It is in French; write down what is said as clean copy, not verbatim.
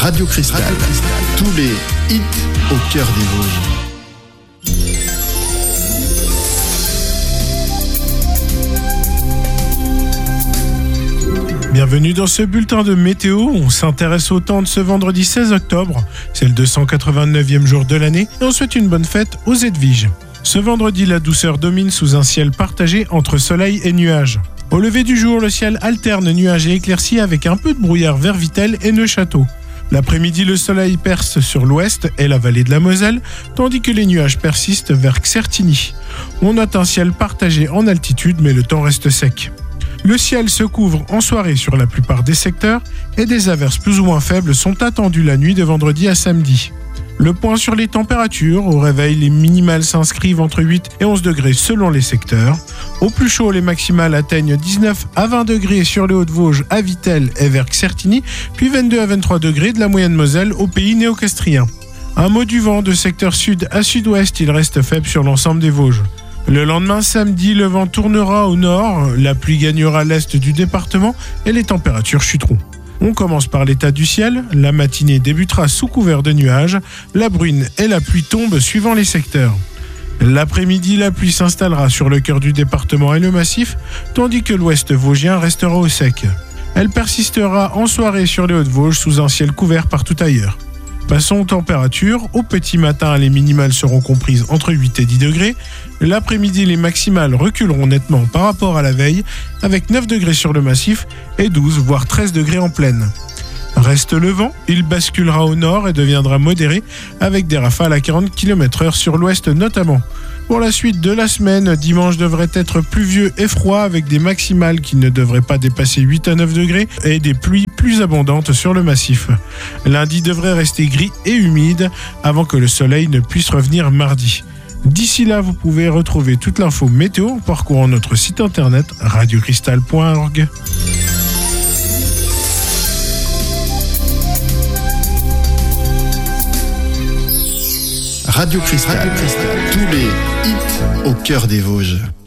Radio Cristal. Tous les hits au cœur des Vosges. Bienvenue dans ce bulletin de météo. On s'intéresse au temps de ce vendredi 16 octobre. C'est le 289e jour de l'année et on souhaite une bonne fête aux Edviges. Ce vendredi, la douceur domine sous un ciel partagé entre soleil et nuages. Au lever du jour, le ciel alterne nuages et éclaircies avec un peu de brouillard vers Vittel et Neufchâteau. L'après-midi, le soleil perce sur l'ouest et la vallée de la Moselle, tandis que les nuages persistent vers Certigny. On note un ciel partagé en altitude, mais le temps reste sec. Le ciel se couvre en soirée sur la plupart des secteurs et des averses plus ou moins faibles sont attendues la nuit de vendredi à samedi. Le point sur les températures. Au réveil, les minimales s'inscrivent entre 8 et 11 degrés selon les secteurs. Au plus chaud, les maximales atteignent 19 à 20 degrés sur les Hauts-de-Vosges à Vittel et vers Certigny, puis 22 à 23 degrés de la moyenne Moselle au pays néo-castrien. Un mot du vent de secteur sud à sud-ouest, il reste faible sur l'ensemble des Vosges. Le lendemain, samedi, le vent tournera au nord, la pluie gagnera l'est du département et les températures chuteront. On commence par l'état du ciel. La matinée débutera sous couvert de nuages. La bruine et la pluie tombent suivant les secteurs. L'après-midi, la pluie s'installera sur le cœur du département et le massif, tandis que l'ouest vosgien restera au sec. Elle persistera en soirée sur les Hauts-de-Vosges sous un ciel couvert partout ailleurs. Passons aux températures. Au petit matin, les minimales seront comprises entre 8 et 10 degrés. L'après-midi, les maximales reculeront nettement par rapport à la veille, avec 9 degrés sur le massif et 12 voire 13 degrés en plaine. Reste le vent, il basculera au nord et deviendra modéré, avec des rafales à 40 km/h sur l'ouest notamment. Pour la suite de la semaine, dimanche devrait être pluvieux et froid avec des maximales qui ne devraient pas dépasser 8 à 9 degrés et des pluies plus abondantes sur le massif. Lundi devrait rester gris et humide avant que le soleil ne puisse revenir mardi. D'ici là, vous pouvez retrouver toute l'info météo en parcourant notre site internet radiocristal.org. Radio Cristal. Tous les hits au cœur des Vosges.